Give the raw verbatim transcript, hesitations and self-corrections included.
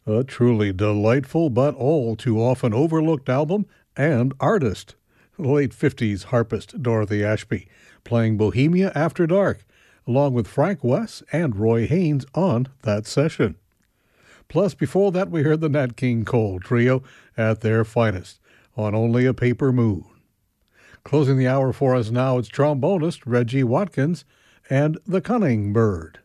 A truly delightful but all too often overlooked album and artist. Late fifties harpist Dorothy Ashby playing Bohemia After Dark, along with Frank West and Roy Haynes on that session. Plus, before that, we heard the Nat King Cole Trio at their finest on Only a Paper Moon. Closing the hour for us now, it's trombonist Reggie Watkins and The Cunning Bird.